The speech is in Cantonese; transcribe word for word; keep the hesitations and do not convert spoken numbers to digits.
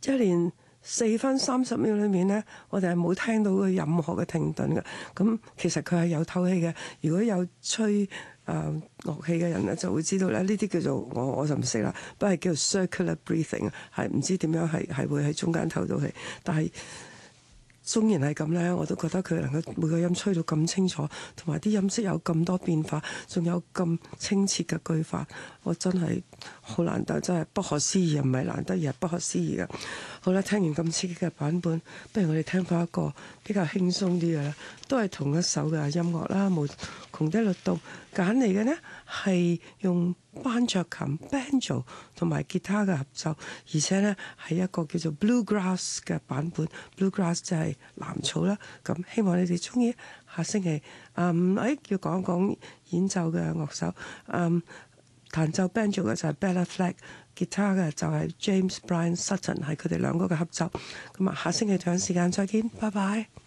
一連四分三十秒裏面咧，我哋係冇聽到佢任何嘅停頓嘅。咁其實佢係有透氣嘅。如果有吹誒、呃、樂器嘅人咧，就會知道咧，呢啲叫做我我就唔識啦，不過係叫做 circular breathing，係唔知點樣係係會喺中間透到氣，但係。縱然係咁咧，我都覺得佢能夠每個音吹到咁清楚，同埋啲音色有咁多變化，仲有咁清澈嘅句法，我真係好難得，真係不可思議，唔係難得而係不可思議嘅。好啦，聽完咁刺激嘅版本，不如我哋聽翻一個比較輕鬆啲嘅啦，都係同一首嘅音樂啦，無窮的律動揀嚟嘅呢係用班卓琴 banjo 同埋吉他嘅合奏，而且呢係一個叫做 bluegrass 嘅版本 ，bluegrass 就係藍草啦。咁希望你哋中意。下星期嗯，誒要講一講演奏嘅樂手，嗯，彈奏 banjo 嘅就係 Bella Fleck， 吉他嘅就係 James Brian Sutton， 係佢哋兩個嘅合奏。咁啊，下星期同樣時間再見，拜拜。